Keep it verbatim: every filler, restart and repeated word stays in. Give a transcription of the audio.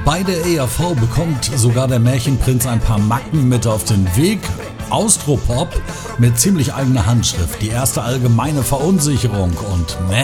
Bei der E R V bekommt sogar der Märchenprinz ein paar Macken mit auf den Weg. Austropop mit ziemlich eigener Handschrift, die erste allgemeine Verunsicherung und